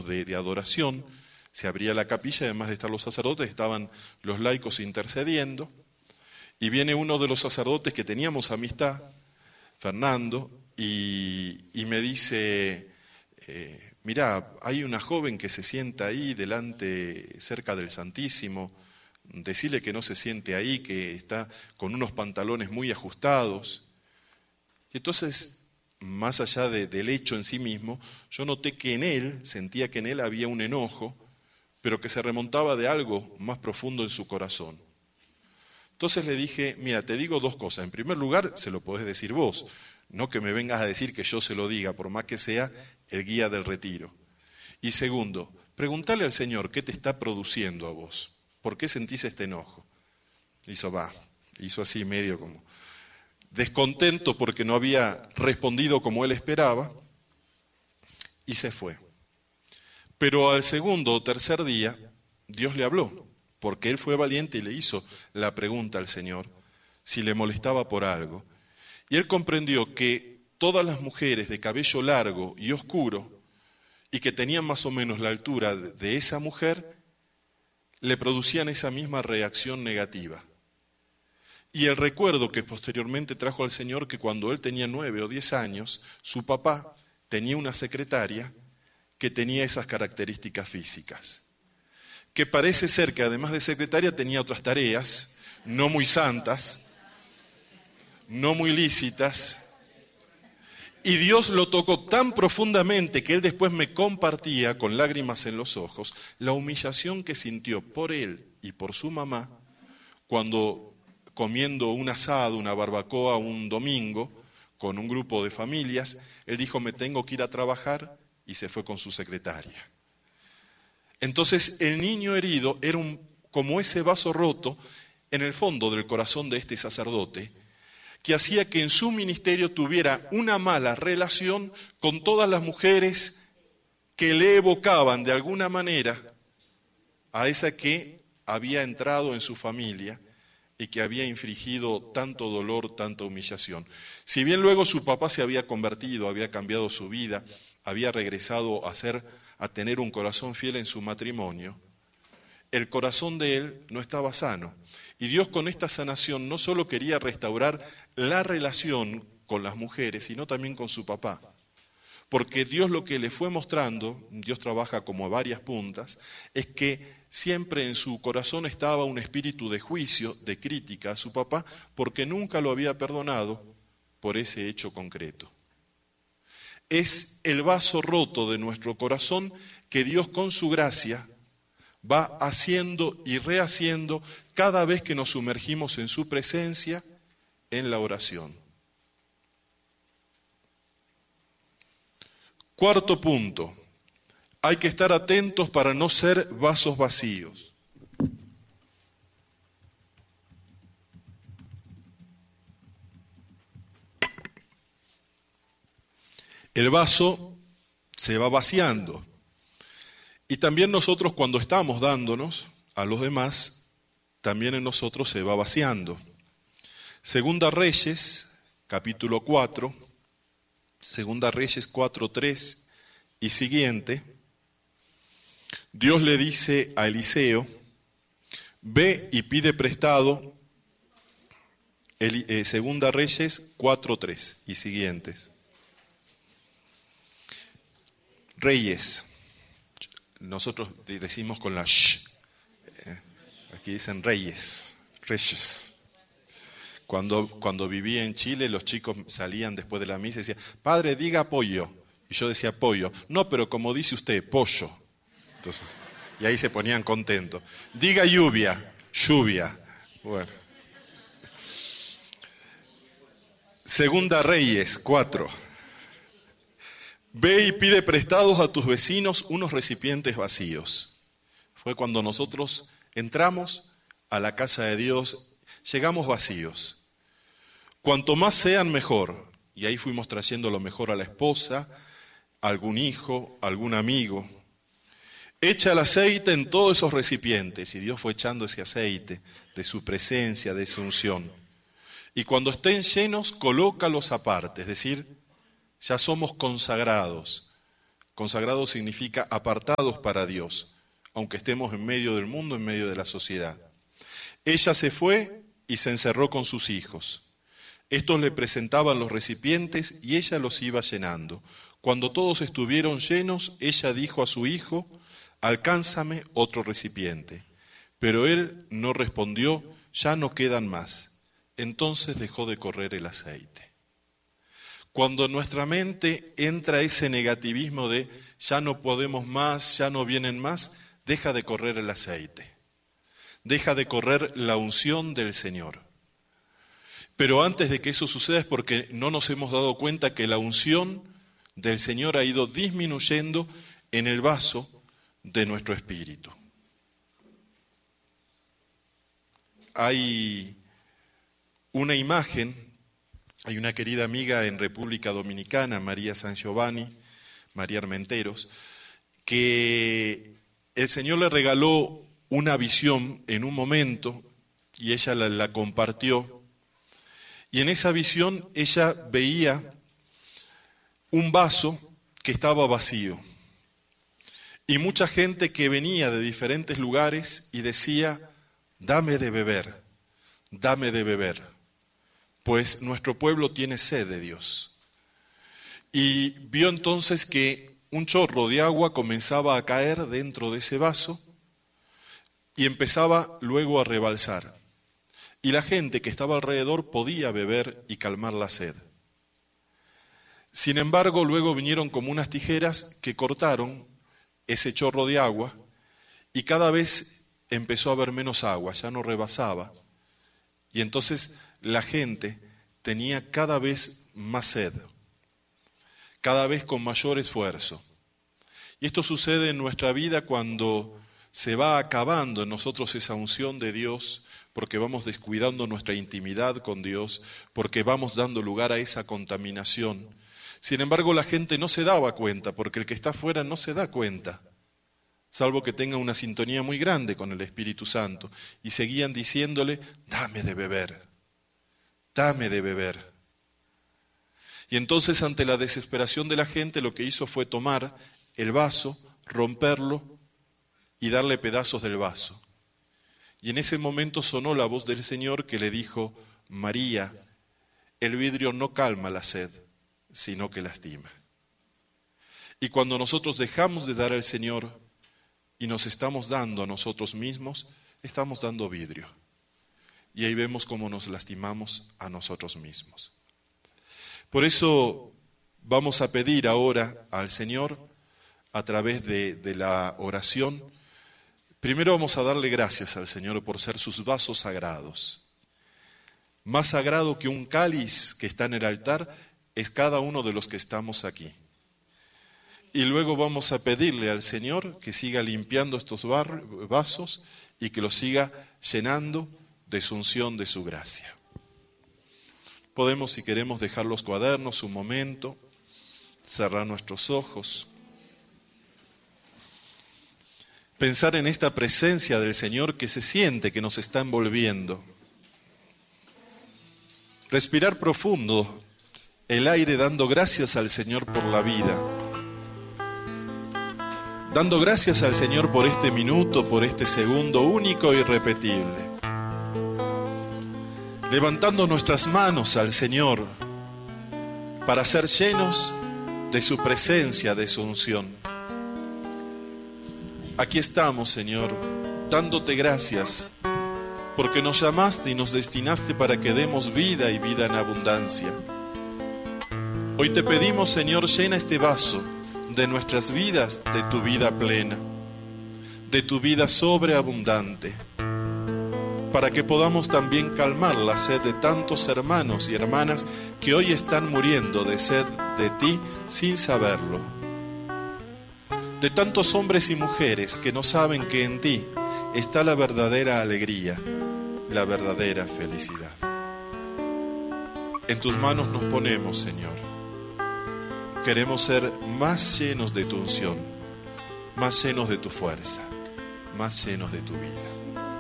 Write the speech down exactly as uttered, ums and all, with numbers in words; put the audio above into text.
de, de adoración, se abría la capilla, además de estar los sacerdotes, estaban los laicos intercediendo, y viene uno de los sacerdotes que teníamos amistad, Fernando, y, y me dice, eh, mirá, hay una joven que se sienta ahí delante, cerca del Santísimo, decirle que no se siente ahí, que está con unos pantalones muy ajustados. Y entonces, más allá de, del hecho en sí mismo, yo noté que en él, sentía que en él había un enojo, pero que se remontaba de algo más profundo en su corazón. Entonces le dije, mira, te digo dos cosas. En primer lugar, se lo podés decir vos, no que me vengas a decir que yo se lo diga, por más que sea el guía del retiro. Y segundo, preguntale al Señor qué te está produciendo a vos. ¿Por qué sentís este enojo? Hizo, va, hizo así medio como descontento porque no había respondido como él esperaba, y se fue. Pero al segundo o tercer día, Dios le habló, porque él fue valiente y le hizo la pregunta al Señor, si le molestaba por algo. Y él comprendió que todas las mujeres de cabello largo y oscuro, y que tenían más o menos la altura de esa mujer, le producían esa misma reacción negativa. Y el recuerdo que posteriormente trajo al Señor, que cuando él tenía nueve o diez años, su papá tenía una secretaria que tenía esas características físicas. Que parece ser que además de secretaria tenía otras tareas, no muy santas, no muy lícitas. Y Dios lo tocó tan profundamente que él después me compartía, con lágrimas en los ojos, la humillación que sintió por él y por su mamá cuando, comiendo un asado, una barbacoa un domingo, con un grupo de familias, él dijo, me tengo que ir a trabajar, y se fue con su secretaria. Entonces el niño herido era un, como ese vaso roto en el fondo del corazón de este sacerdote, que hacía que en su ministerio tuviera una mala relación con todas las mujeres que le evocaban de alguna manera a esa que había entrado en su familia y que había infligido tanto dolor, tanta humillación. Si bien luego su papá se había convertido, había cambiado su vida, había regresado a ser, a tener un corazón fiel en su matrimonio, el corazón de él no estaba sano. Y Dios con esta sanación no solo quería restaurar la relación con las mujeres, sino también con su papá. Porque Dios lo que le fue mostrando, Dios trabaja como a varias puntas, es que siempre en su corazón estaba un espíritu de juicio, de crítica a su papá, porque nunca lo había perdonado por ese hecho concreto. Es el vaso roto de nuestro corazón que Dios con su gracia va haciendo y rehaciendo cada vez que nos sumergimos en su presencia en la oración. Cuarto punto, hay que estar atentos para no ser vasos vacíos. El vaso se va vaciando. Y también nosotros cuando estamos dándonos a los demás, también en nosotros se va vaciando. Segunda Reyes, capítulo cuatro, Segunda Reyes cuatro, tres y siguiente, Dios le dice a Eliseo, ve y pide prestado, el, eh, Segunda Reyes cuatro, tres y siguientes. Reyes, nosotros decimos con la sh, aquí dicen reyes, reyes. Cuando, cuando vivía en Chile, los chicos salían después de la misa y decían, padre, diga pollo. Y yo decía pollo. No, pero como dice usted, pollo. Entonces, y ahí se ponían contentos. Diga lluvia, lluvia. Bueno. Segunda Reyes cuatro. Ve y pide prestados a tus vecinos unos recipientes vacíos. Fue cuando nosotros entramos a la casa de Dios, llegamos vacíos. Cuanto más sean, mejor. Y ahí fuimos trayendo lo mejor a la esposa, a algún hijo, a algún amigo. Echa el aceite en todos esos recipientes. Y Dios fue echando ese aceite de su presencia, de su unción. Y cuando estén llenos, colócalos aparte, es decir, ya somos consagrados Consagrados significa apartados para Dios, aunque estemos en medio del mundo, en medio de la sociedad. Ella se fue y se encerró con sus hijos. Estos le presentaban los recipientes y ella los iba llenando. Cuando todos estuvieron llenos, ella dijo a su hijo: alcánzame otro recipiente. Pero él no respondió: ya no quedan más. Entonces dejó de correr el aceite. Cuando en nuestra mente entra ese negativismo de ya no podemos más, ya no vienen más, deja de correr el aceite. Deja de correr la unción del Señor. Pero antes de que eso suceda es porque no nos hemos dado cuenta que la unción del Señor ha ido disminuyendo en el vaso de nuestro espíritu. Hay una imagen, hay una querida amiga en República Dominicana, María San Giovanni, María Armenteros, que el Señor le regaló una visión en un momento y ella la, la compartió. Y en esa visión ella veía un vaso que estaba vacío. Y mucha gente que venía de diferentes lugares y decía: dame de beber, dame de beber, pues nuestro pueblo tiene sed de Dios. Y vio entonces que un chorro de agua comenzaba a caer dentro de ese vaso y empezaba luego a rebalsar. Y la gente que estaba alrededor podía beber y calmar la sed. Sin embargo, luego vinieron como unas tijeras que cortaron ese chorro de agua y cada vez empezó a haber menos agua, ya no rebasaba. Y entonces la gente tenía cada vez más sed, cada vez con mayor esfuerzo. Y esto sucede en nuestra vida cuando se va acabando en nosotros esa unción de Dios, porque vamos descuidando nuestra intimidad con Dios, porque vamos dando lugar a esa contaminación. Sin embargo, la gente no se daba cuenta, porque el que está afuera no se da cuenta, salvo que tenga una sintonía muy grande con el Espíritu Santo, y seguían diciéndole: dame de beber, dame de beber. Y entonces, ante la desesperación de la gente, lo que hizo fue tomar el vaso, romperlo y darle pedazos del vaso. Y en ese momento sonó la voz del Señor que le dijo: María, el vidrio no calma la sed, sino que lastima. Y cuando nosotros dejamos de dar al Señor y nos estamos dando a nosotros mismos, estamos dando vidrio. Y ahí vemos cómo nos lastimamos a nosotros mismos. Por eso vamos a pedir ahora al Señor, a través de, de la oración, primero vamos a darle gracias al Señor por ser sus vasos sagrados. Más sagrado que un cáliz que está en el altar es cada uno de los que estamos aquí. Y luego vamos a pedirle al Señor que siga limpiando estos bar- vasos y que los siga llenando de su unción, de su gracia. Podemos, si queremos, dejar los cuadernos un momento, cerrar nuestros ojos, pensar en esta presencia del Señor que se siente, que nos está envolviendo. Respirar profundo el aire dando gracias al Señor por la vida. Dando gracias al Señor por este minuto, por este segundo único e irrepetible. Levantando nuestras manos al Señor para ser llenos de su presencia, de su unción. Aquí estamos, Señor, dándote gracias porque nos llamaste y nos destinaste para que demos vida y vida en abundancia. Hoy te pedimos, Señor, llena este vaso de nuestras vidas, de tu vida plena, de tu vida sobreabundante, para que podamos también calmar la sed de tantos hermanos y hermanas que hoy están muriendo de sed de ti sin saberlo. De tantos hombres y mujeres que no saben que en ti está la verdadera alegría, la verdadera felicidad. En tus manos nos ponemos, Señor. Queremos ser más llenos de tu unción, más llenos de tu fuerza, más llenos de tu vida.